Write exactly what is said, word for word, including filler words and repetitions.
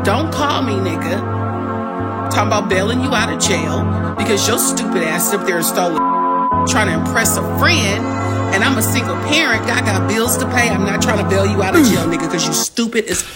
Don't call me, nigga. Talking about bailing you out of jail because your stupid ass is up there and stole trying to impress a friend. And I'm a single parent. I got bills to pay. I'm not trying to bail you out of jail, nigga, because you stupid as